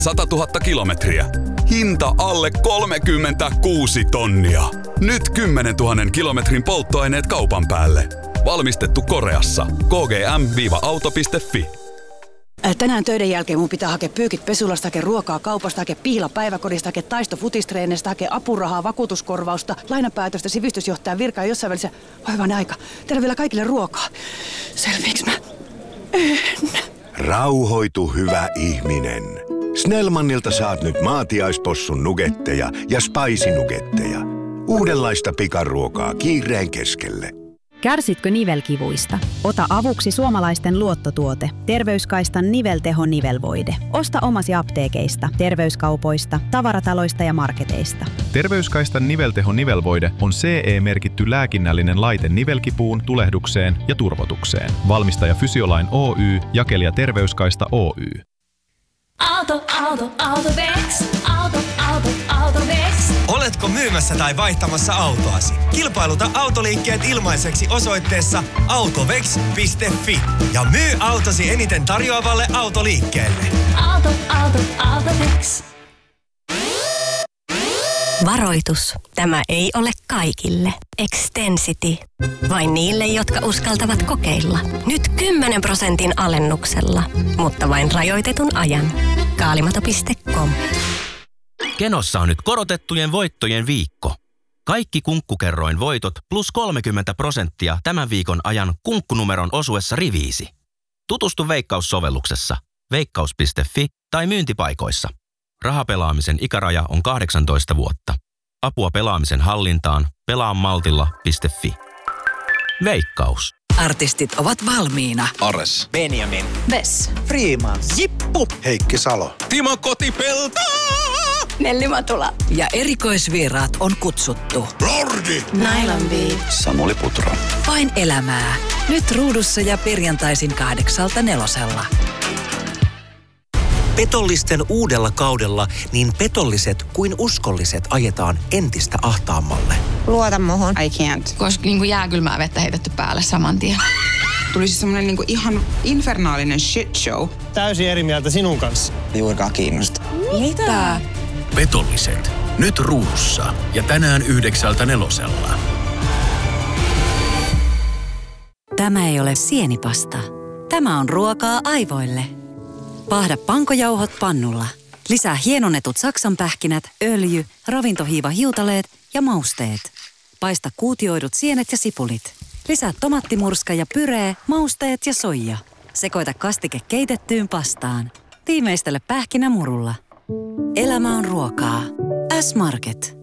100 000 kilometriä. Hinta alle 36 tonnia. Nyt 10 000 kilometrin polttoaineet kaupan päälle. Valmistettu Koreassa. kgm-auto.fi. Tänään töiden jälkeen mun pitää hakea pyykit pesulasta, hakea ruokaa kaupasta, hakea pihla päiväkodista, hakea taisto futistreenistä, hakea apurahaa, vakuutuskorvausta, lainapäätöstä, sivistysjohtajan virkaa jossain välissä. Vaivainen aika. Tehdään vielä kaikille ruokaa. Selviiks mä? Rauhoitu, hyvä ihminen. Snellmanilta saat nyt maatiaispossun nugetteja ja spicy-nugetteja. Uudenlaista pikaruokaa kiireen keskelle. Kärsitkö nivelkivuista? Ota avuksi suomalaisten luottotuote. Terveyskaistan nivelteho-nivelvoide. Osta omasi apteekeista, terveyskaupoista, tavarataloista ja marketeista. Terveyskaistan nivelteho-nivelvoide on CE-merkitty lääkinnällinen laite nivelkipuun, tulehdukseen ja turvotukseen. Valmistaja Fysiolain Oy, jakelija Terveyskaista Oy. Autovex. Autovex. Oletko myymässä tai vaihtamassa autoasi? Kilpailuta autoliikkeet ilmaiseksi osoitteessa autovex.fi ja myy autosi eniten tarjoavalle autoliikkeelle. Autovex. Varoitus. Tämä ei ole kaikille. Extensity. Vain niille, jotka uskaltavat kokeilla. Nyt 10% alennuksella. Mutta vain rajoitetun ajan. Kaalimato.com. Kenossa on nyt korotettujen voittojen viikko. Kaikki Kunkkukerroin voitot plus 30% tämän viikon ajan kunkkunumeron osuessa riviisi. Tutustu Veikkaus-sovelluksessa, veikkaus.fi tai myyntipaikoissa. Rahapelaamisen ikäraja on 18 vuotta. Apua pelaamisen hallintaan pelaamaltilla.fi. Veikkaus. Artistit ovat valmiina. Ares. Benjamin. Vess. Freemans. Jippu. Heikki Salo. Timo Kotipelto. Nelli Matula. Ja erikoisvieraat on kutsuttu. Lordi. Nylon Bee. Samuli Putro. Vain elämää. Nyt ruudussa ja perjantaisin 8:00. Petollisten uudella kaudella niin petolliset kuin uskolliset ajetaan entistä ahtaammalle. Luota muhun. I can't. Koska jääkylmää vettä heitetty päälle saman tien. Tulisi semmoinen ihan infernaalinen shit show. Täysin eri mieltä sinun kanssa. Juurikaan kiinnosta. Mitä? Petolliset. Nyt ruudussa. Ja tänään 9:00. Tämä ei ole sienipasta. Tämä on ruokaa aivoille. Paahda pankojauhot pannulla. Lisää hienonnetut saksanpähkinät, öljy, ravintohiivahiutaleet ja mausteet. Paista kuutioidut sienet ja sipulit. Lisää tomattimurska ja pyree, mausteet ja soija. Sekoita kastike keitettyyn pastaan. Tiimeistele pähkinämurulla. Elämä on ruokaa. S-Market.